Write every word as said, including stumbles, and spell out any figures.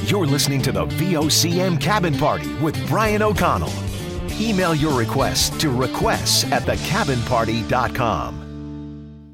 You're listening to the V O C M Cabin Party with Brian O'Connell. Email your requests to requests at the cabin party dot com.